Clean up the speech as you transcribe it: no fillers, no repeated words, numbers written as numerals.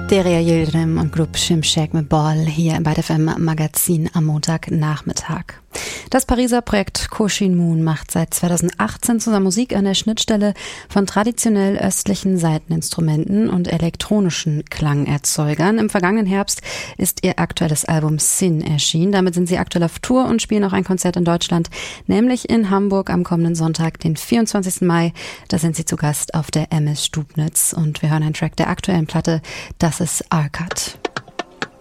Deria Yildirim und Grup Şimşek mit Ball hier im Byte FM Magazin am Montagnachmittag. Das Pariser Projekt Koshin Moon macht seit 2018 zusammen Musik an der Schnittstelle von traditionell östlichen Saiteninstrumenten und elektronischen Klangerzeugern. Im vergangenen Herbst ist ihr aktuelles Album Sin erschienen. Damit sind sie aktuell auf Tour und spielen auch ein Konzert in Deutschland, nämlich in Hamburg am kommenden Sonntag, den 24. Mai. Da sind sie zu Gast auf der MS Stubnitz und wir hören einen Track der aktuellen Platte. Das ist Arcad.